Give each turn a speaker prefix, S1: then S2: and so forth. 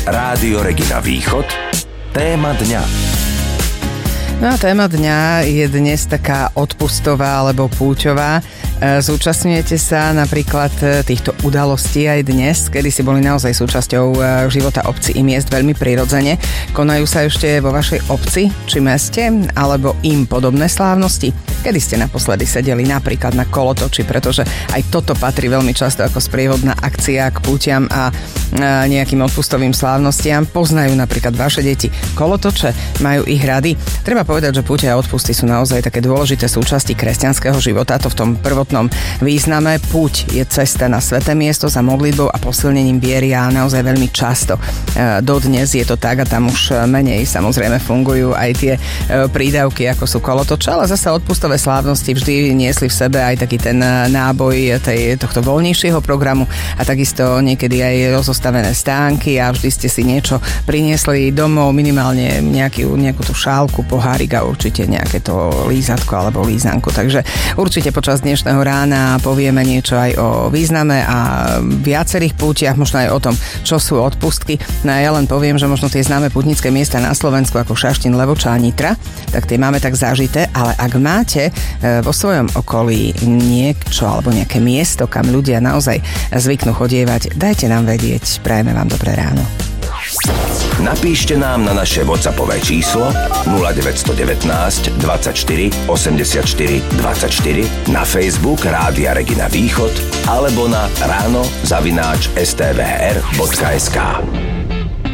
S1: Rádio Regina Východ. Téma dňa.
S2: No a téma dňa je dnes taká odpustová alebo púťová. Zúčastňujete sa napríklad týchto udalostí aj dnes, kedy si boli naozaj súčasťou života obci i miest veľmi prirodzene. Konajú sa ešte vo vašej obci či meste alebo im podobné slávnosti? Kedy ste naposledy sedeli napríklad na kolotoči, pretože aj toto patrí veľmi často ako sprievodná akcia k púťam a nejakým odpustovým slávnostiam. Poznajú napríklad vaše deti kolotoče, majú ich rady. Treba povedať, že púte a odpusty sú naozaj také dôležité súčasti kresťanského života, to v tom prvotnom význame. Púť je cesta na sväté miesto za modlitbou a posilnením viery a naozaj veľmi často. Dodnes je to tak a tam už menej samozrejme fungujú aj tie prídavky, ako sú kolotoče, ale zase odpustové slávnosti vždy niesli v sebe aj taký ten náboj tohto voľnejšieho programu a takisto niekedy aj rozostavené stánky a vždy ste si niečo priniesli domov, minimálne nejakú tú šálku, pohárik a určite nejaké to lízatko alebo lízanku. Takže určite počas dnešného rána povieme niečo aj o význame a viacerých pútiach, možno aj o tom, čo sú odpustky. No a ja len poviem, že možno tie známe pútnické miesta na Slovensku ako Šaštín, Levoča a Nitra, tak tie máme tak zažité, ale ak máte vo svojom okolí niečo alebo nejaké miesto, kam ľudia naozaj zvyknú chodievať, dajte nám vedieť. Prajeme vám dobré ráno.
S1: Napíšte nám na naše WhatsAppové číslo 0919 24 84 24, na Facebook Rádia Regina Východ alebo na ráno@stvr.sk.